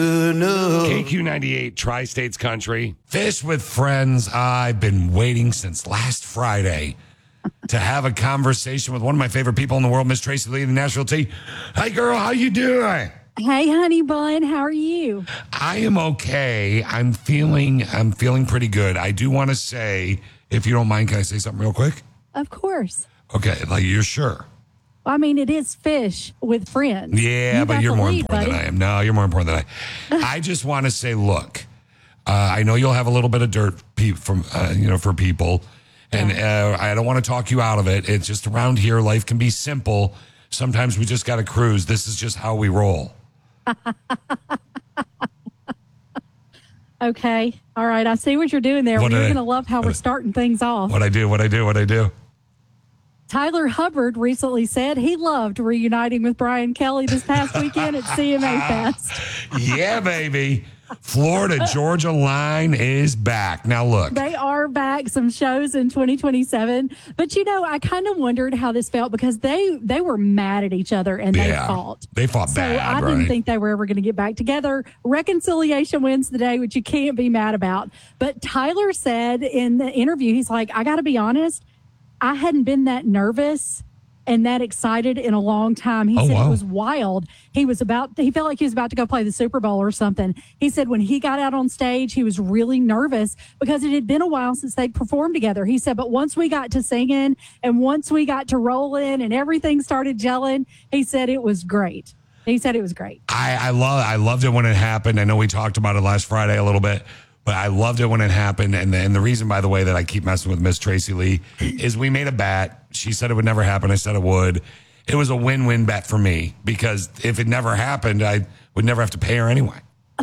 KQ98, Tri-States Country. Fish with friends. I've been waiting since last Friday to have a conversation with one of my favorite people in the world, Miss Tracy Lee of the Nashville Tea. Hi, girl. How you doing? Hey, honey bun. How are you? I am okay. I'm feeling pretty good. I do want to say, if you don't mind, can I say something real quick? Of course. Okay, like you're sure? I mean, it is fish with friends. Yeah, but you're more important than I am. No, you're more important than I just want to say, look, I know you'll have a little bit of dirt from, for people. And I don't want to talk you out of it. It's just around here, life can be simple. Sometimes we just got to cruise. This is just how we roll. Okay. All right. I see what you're doing there. You're going to love how we're starting things off. What I do. Tyler Hubbard recently said he loved reuniting with Brian Kelly this past weekend at CMA Fest. Yeah, baby. Florida-Georgia line is back. Now, look. They are back, some shows in 2027. But, I kind of wondered how this felt because they were mad at each other and they fought. They fought bad, I didn't think they were ever going to get back together. Reconciliation wins the day, which you can't be mad about. But Tyler said in the interview, he's like, I got to be honest, I hadn't been that nervous and that excited in a long time. He said It was wild. He felt like he was about to go play the Super Bowl or something. He said when he got out on stage, he was really nervous because it had been a while since they'd performed together. He said, but once we got to singing and once we got to rolling and everything started gelling, he said it was great. I loved it when it happened. I know we talked about it last Friday a little bit. But I loved it when it happened. And the reason, by the way, that I keep messing with Miss Tracy Lee is we made a bet. She said it would never happen. I said it would. It was a win-win bet for me because if it never happened, I would never have to pay her anyway.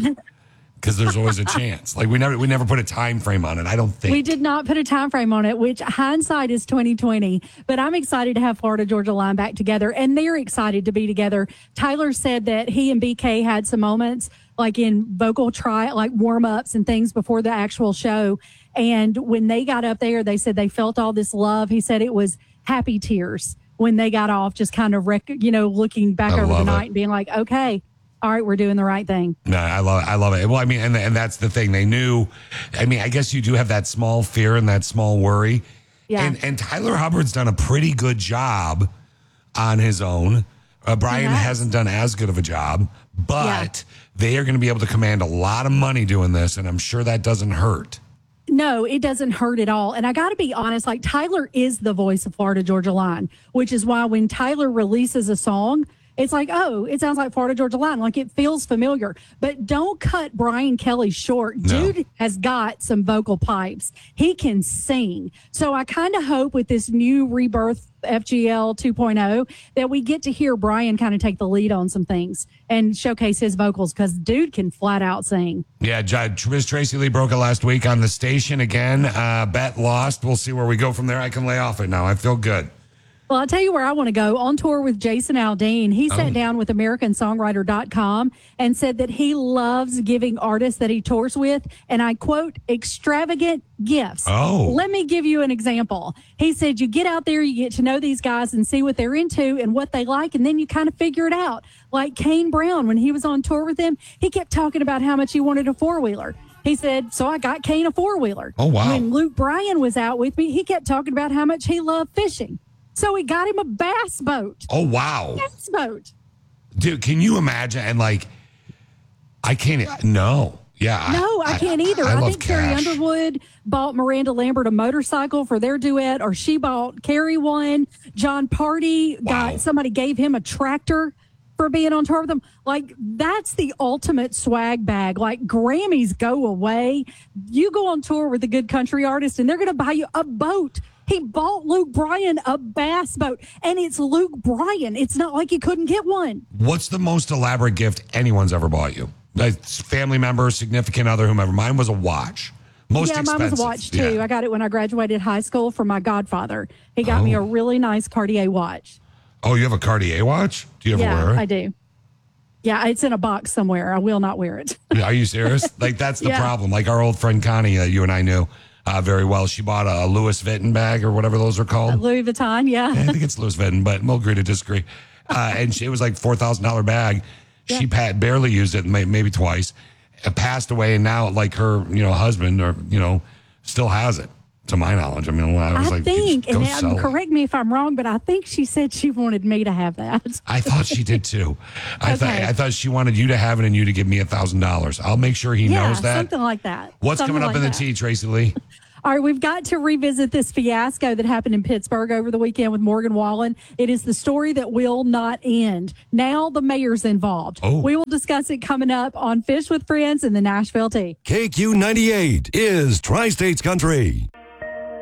Because there's always a chance. Like we never put a time frame on it. I don't think we did not put a time frame on it, which hindsight is 2020. But I'm excited to have Florida Georgia line back together, and they're excited to be together. Tyler said that he and BK had some moments like in vocal like warm ups and things before the actual show. And when they got up there, they said they felt all this love. He said it was happy tears when they got off, just kind of looking back over the night and being like, okay. All right, we're doing the right thing. No, I love it. Well, I mean, and that's the thing. They knew. I mean, I guess you do have that small fear and that small worry. Yeah. And Tyler Hubbard's done a pretty good job on his own. Brian hasn't done as good of a job, but they are going to be able to command a lot of money doing this, and I'm sure that doesn't hurt. No, it doesn't hurt at all. And I got to be honest, like Tyler is the voice of Florida Georgia Line, which is why when Tyler releases a song, it's like, oh, it sounds like Florida Georgia Line. Like it feels familiar. But don't cut Brian Kelly short. No. Dude has got some vocal pipes. He can sing. So I kind of hope with this new rebirth FGL 2.0 that we get to hear Brian kind of take the lead on some things and showcase his vocals because dude can flat out sing. Yeah, Miss Tracy Lee broke it last week on the station again. Bet lost. We'll see where we go from there. I can lay off it now. I feel good. Well, I'll tell you where I want to go. On tour with Jason Aldean, he sat down with AmericanSongwriter.com and said that he loves giving artists that he tours with, and I quote, extravagant gifts. Oh. Let me give you an example. He said you get out there, you get to know these guys and see what they're into and what they like, and then you kind of figure it out. Like Kane Brown, when he was on tour with him, he kept talking about how much he wanted a four-wheeler. He said, so I got Kane a four-wheeler. Oh, wow. When Luke Bryan was out with me, he kept talking about how much he loved fishing. So he got him a bass boat. Oh, wow. Bass boat. Dude, can you imagine? And I can't. No. Yeah. No, I can't either. I think Carrie Carrie Underwood bought Miranda Lambert a motorcycle for their duet, or she bought Carrie one. John Party somebody gave him a tractor for being on tour with them. Like, that's the ultimate swag bag. Like, Grammys go away. You go on tour with a good country artist, and they're going to buy you a boat. He bought Luke Bryan a bass boat, and it's Luke Bryan. It's not like he couldn't get one. What's the most elaborate gift anyone's ever bought you? A family member, significant other, whomever. Mine was a watch. Most expensive. Mine was a watch, too. Yeah. I got it when I graduated high school from my godfather. He got me a really nice Cartier watch. Oh, you have a Cartier watch? Do you ever wear it? Yeah, I do. Yeah, it's in a box somewhere. I will not wear it. Are you serious? Like, that's the problem. Like, our old friend Connie, you and I knew very well. She bought a Louis Vuitton bag or whatever those are called. Louis Vuitton, yeah. I think it's Louis Vuitton, but we'll agree to disagree. And it was like $4,000 bag. She barely used it, maybe twice. Passed away, and now like her, husband or still has it. To my knowledge, I mean, I was think, go and sell it. correct me if I'm wrong, but I think she said she wanted me to have that. I thought she did too. Okay. I thought she wanted you to have it and you to give me $1,000. I'll make sure he knows that. Something like that. What's Something coming up like in the that. tea, Tracy Lee? All right, we've got to revisit this fiasco that happened in Pittsburgh over the weekend with Morgan Wallen. It is the story that will not end. Now the mayor's involved. Oh. We will discuss it coming up on Fish with Friends in the Nashville Tea. KQ98 is Tri-States Country.